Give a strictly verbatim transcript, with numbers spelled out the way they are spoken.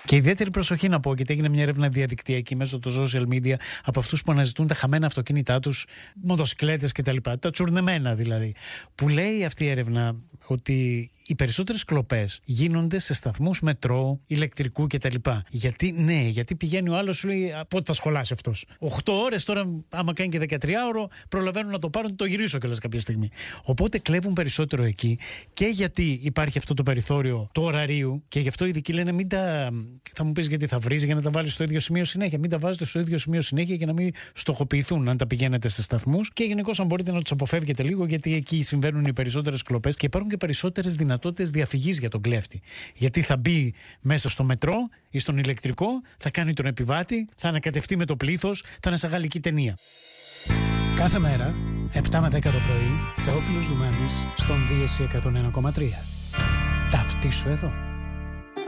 Και ιδιαίτερη προσοχή να πω, γιατί έγινε μια έρευνα διαδικτυακή μέσω των social media από αυτούς που αναζητούν τα χαμένα αυτοκίνητά τους, μοτοσυκλέτες κτλ. Τα τσουρνεμένα δηλαδή. Που λέει αυτή η έρευνα ότι οι περισσότερες κλοπές γίνονται σε σταθμούς μετρό, ηλεκτρικού κτλ. Γιατί, ναι, γιατί πηγαίνει ο άλλος, σου λέει, πότε θα σχολάσει αυτός. οκτώ ώρες τώρα, άμα κάνει και δεκατριάωρο, προλαβαίνουν να το πάρουν, το γυρίσω κιόλας κάποια στιγμή. Οπότε κλέβουν περισσότερο εκεί και γιατί υπάρχει αυτό το περιθώριο του ωραρίου και γι' αυτό οι ειδικοί λένε μην τα. Θα μου πεις γιατί θα βρίζει για να τα βάλεις στο ίδιο σημείο συνέχεια. Μην τα βάζετε στο ίδιο σημείο συνέχεια για να μην στοχοποιηθούν αν τα πηγαίνετε σε σταθμούς και γενικώς αν μπορείτε να τους αποφεύγετε λίγο, γιατί εκεί συμβαίνουν οι περισσότερες κλοπές και υπάρχουν και περισσότερες δυνατότητες διαφυγής για τον κλέφτη. Γιατί θα μπει μέσα στο μετρό ή στον ηλεκτρικό, θα κάνει τον επιβάτη, θα ανακατευτεί με το πλήθος, θα είναι σαν γαλλική ταινία. Κάθε μέρα, επτά με δέκα το πρωί, Θεόφιλος Δουμάνης στον Δίεση εκατόν ένα κόμμα τρία. Ταυτίσου εδώ.